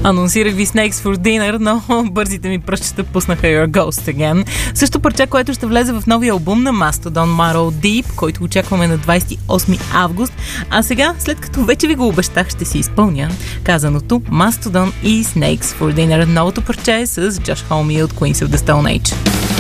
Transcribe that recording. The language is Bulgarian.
Анонсирах ви Snakes for Dinner, но бързите ми пръщчета пуснаха Your Ghost Again. Също парче, което ще влезе в новия албум на Mastodon Marrow Deep, който очакваме на 28 август. А сега, след като вече ви го обещах, ще си изпълня казаното. Mastodon и Snakes for Dinner. Новото парче е с Josh Homme от Queens of the Stone Age.